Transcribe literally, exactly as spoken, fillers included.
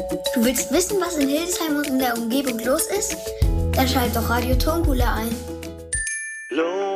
Du willst wissen, was in Hildesheim und in der Umgebung los ist? Dann schalt doch Radio Turmbulle ein.